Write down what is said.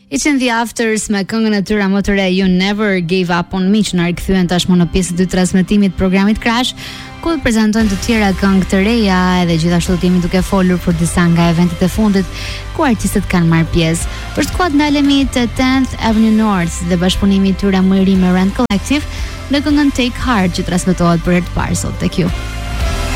It's in the Afters me këngën e tyre më të re You Never Gave Up On Me që na rikthyen tashmë në pjesën e dytë të transmetimit të programit Crash, ku prezantojnë të tjera këngë të reja edhe gjithashtu jemi duke folur për disa nga eventet e fundit ku artistët kanë marrë pjesë. Për skuad ndalemi te 10th Avenue North dhe bashkëpunimi i tyre më i ri me Rand Collective dhe këngën Take Heart që transmetohet për herë të parë sot tek ju.